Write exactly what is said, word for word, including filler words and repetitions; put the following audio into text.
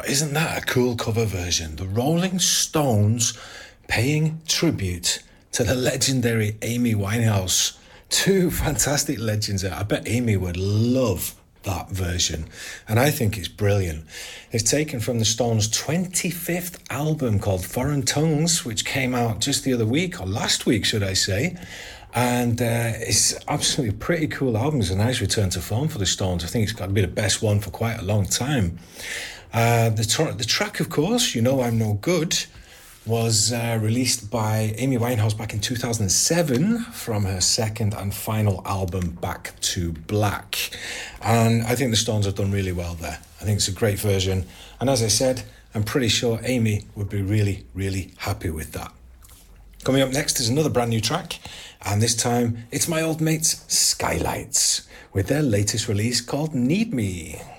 isn't that a cool cover version? The Rolling Stones paying tribute to the legendary Amy Winehouse. Two fantastic legends there. I bet Amy would love that version, and I think it's brilliant. It's taken from the Stones' twenty-fifth album called Foreign Tongues, which came out just the other week, or last week, should I say. And uh, it's absolutely a pretty cool album. It's a nice return to form for the Stones. I think it's got to be the best one for quite a long time. Uh, the, tra- the track, of course, You Know I'm No Good, was uh, released by Amy Winehouse back in two thousand seven from her second and final album, Back to Black. And I think the Stones have done really well there. I think it's a great version. And as I said, I'm pretty sure Amy would be really, really happy with that. Coming up next is another brand new track, and this time it's my old mates Skylights with their latest release called Need Me.